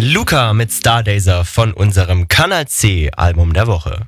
Luca mit Stargazer von unserem Kanal C Album der Woche.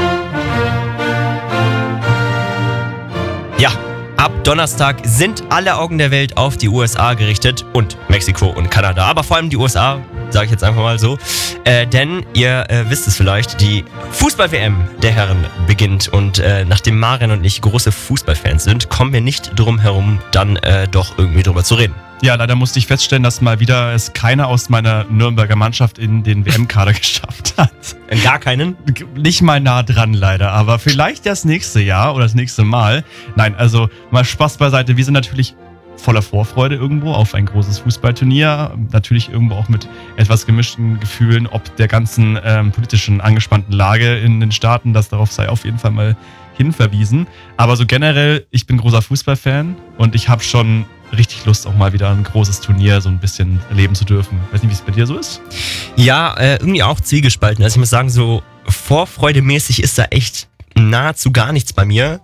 Ja, ab Donnerstag sind alle Augen der Welt auf die USA gerichtet und Mexiko und Kanada, aber vor allem die USA, sage ich jetzt einfach mal so. Denn ihr wisst es vielleicht, die Fußball-WM der Herren beginnt und nachdem Maren und ich große Fußballfans sind, kommen wir nicht drum herum, dann doch irgendwie drüber zu reden. Ja, leider musste ich feststellen, dass mal wieder es keiner aus meiner Nürnberger Mannschaft in den WM-Kader geschafft hat. Gar keinen? Nicht mal nah dran leider, aber vielleicht das nächste Jahr oder das nächste Mal. Nein, also mal Spaß beiseite. Wir sind natürlich voller Vorfreude irgendwo auf ein großes Fußballturnier. Natürlich irgendwo auch mit etwas gemischten Gefühlen, ob der ganzen politischen angespannten Lage in den Staaten. Darauf sei auf jeden Fall mal hinverwiesen. Aber so generell, ich bin großer Fußballfan und ich habe schon richtig Lust, auch mal wieder ein großes Turnier so ein bisschen erleben zu dürfen. Weiß nicht, wie es bei dir so ist? Ja, irgendwie auch zwiegespalten. Also ich muss sagen, so vorfreudemäßig ist da echt nahezu gar nichts bei mir,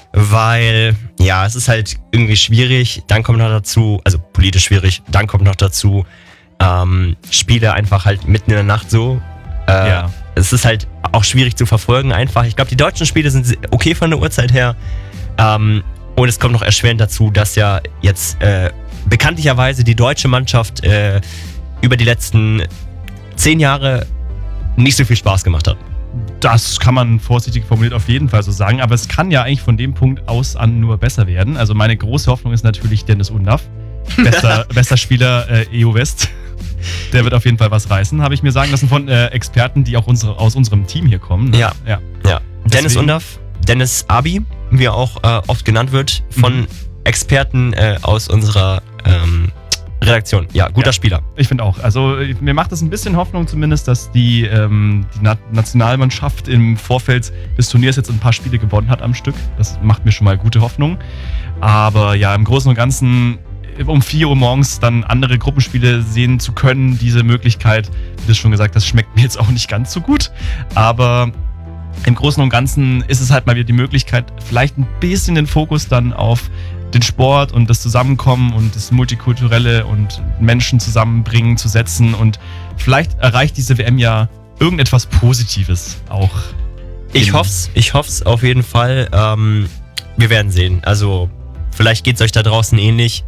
weil, ja, es ist halt irgendwie schwierig. Dann kommt noch dazu, also politisch schwierig, dann kommt noch dazu, Spiele einfach halt mitten in der Nacht so. Ja. Es ist halt auch schwierig zu verfolgen einfach. Ich glaube, die deutschen Spiele sind okay von der Uhrzeit her. Und es kommt noch erschwerend dazu, dass ja jetzt bekanntlicherweise die deutsche Mannschaft über die letzten 10 Jahre nicht so viel Spaß gemacht hat. Das kann man vorsichtig formuliert auf jeden Fall so sagen, aber es kann ja eigentlich von dem Punkt aus an nur besser werden. Also meine große Hoffnung ist natürlich Dennis Undaff, bester Spieler EU West. Der wird auf jeden Fall was reißen, habe ich mir sagen lassen von Experten, die auch aus unserem Team hier kommen. Ne? Ja. Dennis Undaff, Dennis Abi, wie er auch oft genannt wird, von Experten aus unserer Redaktion. Ja, guter Spieler. Ich finde auch. Also mir macht es ein bisschen Hoffnung zumindest, dass die Nationalmannschaft im Vorfeld des Turniers jetzt ein paar Spiele gewonnen hat am Stück. Das macht mir schon mal gute Hoffnung. Aber ja, im Großen und Ganzen um 4 Uhr morgens dann andere Gruppenspiele sehen zu können, diese Möglichkeit, wie du schon gesagt hast, schmeckt mir jetzt auch nicht ganz so gut. Aber im Großen und Ganzen ist es halt mal wieder die Möglichkeit, vielleicht ein bisschen den Fokus dann auf den Sport und das Zusammenkommen und das Multikulturelle und Menschen zusammenbringen zu setzen. Und vielleicht erreicht diese WM ja irgendetwas Positives auch. Ich hoff's auf jeden Fall. Wir werden sehen. Also vielleicht geht's euch da draußen ähnlich.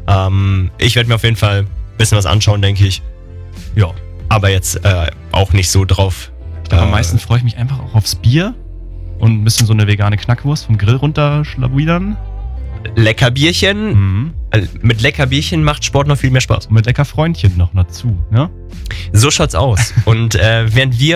Ich werde mir auf jeden Fall ein bisschen was anschauen, denke ich. Ja. Aber jetzt auch nicht so drauf. Am meisten freue ich mich einfach auch aufs Bier und ein bisschen so eine vegane Knackwurst vom Grill runterschlawidern. Lecker Bierchen. Mit lecker Bierchen macht Sport noch viel mehr Spaß. Und mit lecker Freundchen noch dazu, ne? So schaut's aus. Und während wir